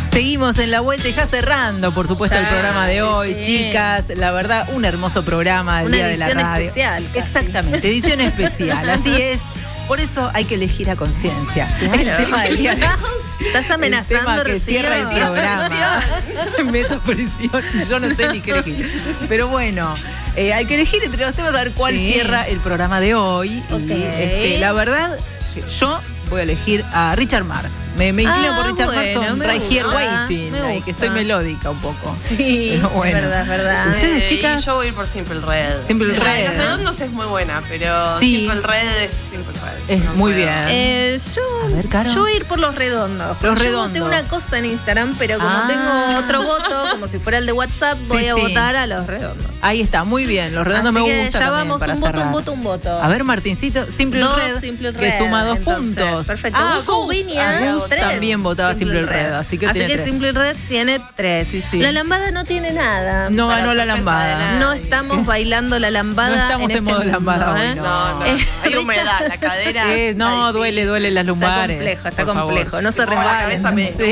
Seguimos en la vuelta y ya cerrando, por supuesto, el programa de hoy. Sí. Chicas, la verdad, un hermoso programa el día de la radio. Una edición especial. Casi. Exactamente, edición especial, así es. Por eso hay que elegir a conciencia. Claro. El tema del día de estás amenazando el tema que cierra el programa. Me meto presión y yo no sé ni qué elegir. Pero bueno, hay que elegir entre los temas a ver cuál cierra el programa de hoy. Okay. Y, la verdad, yo voy a elegir a Richard Marx. Me inclino por Richard Marx con Right Here Waiting. Ahí, que estoy melódica un poco. Sí, bueno. Es verdad. ¿Ustedes, chicas? Yo voy a ir por Simple Red. Simple Red. Los Redondos es muy buena, pero Simple Red es Simple Red. Es muy bien. A ver, Caro. Yo voy a ir por Los Redondos. Yo voté una cosa en Instagram, pero como tengo otro voto, como si fuera el de WhatsApp, voy a votar a Los Redondos. Ahí está, muy bien. Los Redondos me gustan. Ya vamos, un voto. A ver, Martincito, Simple Red, que suma 2 puntos. Perfecto. Gus también votaba Simple Red, así que Simple Red tiene 3. Sí. La lambada no tiene nada. No ganó la lambada. No estamos bailando la lambada. No estamos en modo lambada hoy. No. Hay humedad, la cadera. No, duele las lumbares. Está complejo. No se resbalen.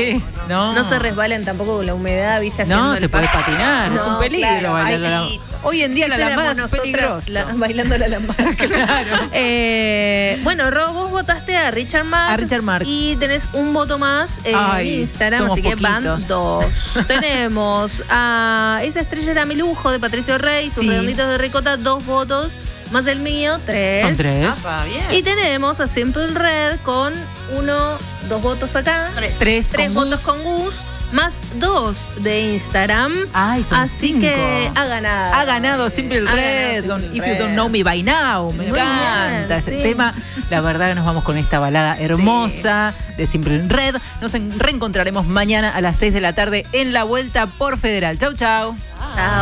No se resbalen tampoco con la humedad, ¿viste? No, te puedes patinar. Es un peligro bailar la lambada. Hoy en día la lambada es peligrosa. Bailando la lambada. Claro. Bueno, Ro, vos votaste a Richard Marx. Y tenés un voto más en Instagram, así que van 2. Tenemos a Esa estrella era mi lujo de Patricio Rey, sus redonditos de ricota, 2 votos, más el mío, 3. Son 3. Y tenemos a Simple Red con 2 votos acá. 3 votos con Gus. Más 2 de Instagram. Así 5. Que ha ganado. Ha ganado Simple Red. If You Don't Know Me By Now. Me encanta ese tema. La verdad que nos vamos con esta balada hermosa de Simple Red. Nos reencontraremos mañana a las 6 de la tarde en La Vuelta por Federal. Chau, chau.